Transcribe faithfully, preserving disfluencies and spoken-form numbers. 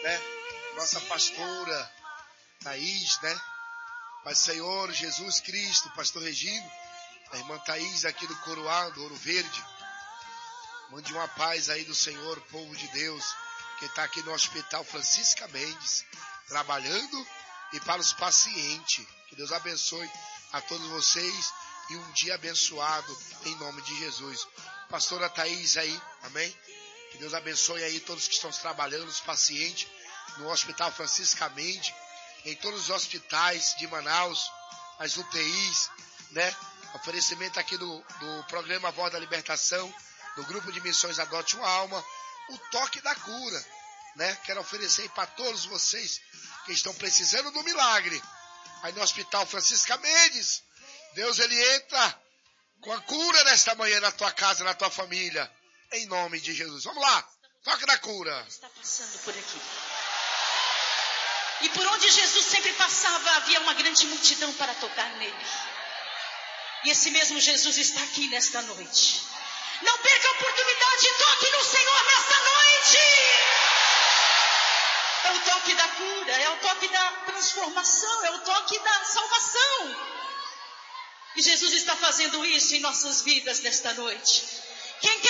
né? Nossa pastora Thaís, né? Pai Senhor Jesus Cristo, pastor Regino, a irmã Thaís aqui do Coroá, do Ouro Verde. Mande uma paz aí do Senhor, povo de Deus, que está aqui no Hospital Francisca Mendes, trabalhando e para os pacientes. Que Deus abençoe a todos vocês e um dia abençoado em nome de Jesus. Pastora Thaís aí, amém? Que Deus abençoe aí todos que estão trabalhando, os pacientes no Hospital Francisca Mendes, em todos os hospitais de Manaus, as U T Is, né? Oferecimento aqui do, do programa Voz da Libertação, do grupo de missões Adote uma Alma, o toque da cura, né? Quero oferecer para todos vocês que estão precisando do milagre. Aí no Hospital Francisca Mendes, Deus ele entra com a cura nesta manhã na tua casa, na tua família, em nome de Jesus. Vamos lá, toque da cura. Está passando por aqui. E por onde Jesus sempre passava, havia uma grande multidão para tocar nele. E esse mesmo Jesus está aqui nesta noite. Não perca a oportunidade, toque no Senhor nesta noite. É o toque da cura, é o toque da transformação, é o toque da salvação. E Jesus está fazendo isso em nossas vidas nesta noite. Quem quer